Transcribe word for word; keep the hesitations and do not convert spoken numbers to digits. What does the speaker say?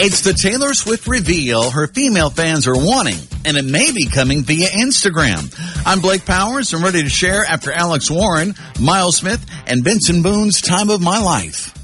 It's the Taylor Swift reveal her female fans are wanting, and it may be coming via Instagram. I'm Blake Powers. I'm ready to share after Alex Warren, Miles Smith, and Benson Boone's Time of My Life.